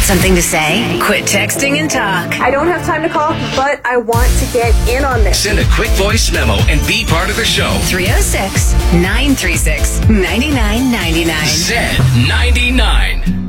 Something to say? Quit texting and talk. I don't have time to call, but I want to get in on this. Send a quick voice memo and be part of the show. 306-936-9999. Z99.